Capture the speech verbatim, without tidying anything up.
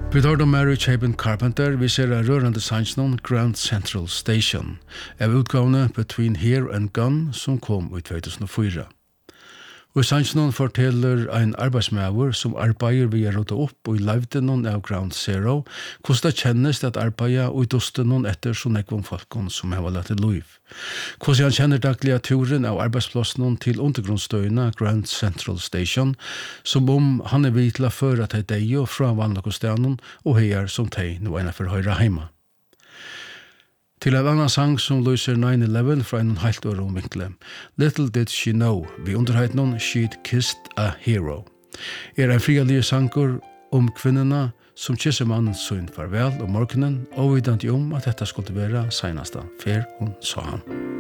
Vi tar då Mary Chapin Carpenter, vi ser en rørende sannsnån Grand Central Station, av utgavene Between Here and Gone, som kom i två tusen och fyra. Og sannsnån forteller en arbeidsmæver som arbeider ved å råde opp og i livdenon av Ground Zero, hvordan det kjennes at arbeider og i dostenon etter så nekvån folkene som har valgt til liv. Hvordan han kjenner daglige turen av arbeidsplassen til undergrunnsstøyene Grand Central Station, som om han er vidt til å føre til deg og fra vanlige stedene og heier som deg nå ene for høyre hjemme. Til en annan sang som løser nine eleven fra en helt år omvinkle. Little Did She Know, vi underheit noen She'd Kissed a Hero. Er en frialige sanger om kvinnerna som kysser mannen sin farvel om morgenen, og vidant om at dette skulle være seneste, fer hun sa han.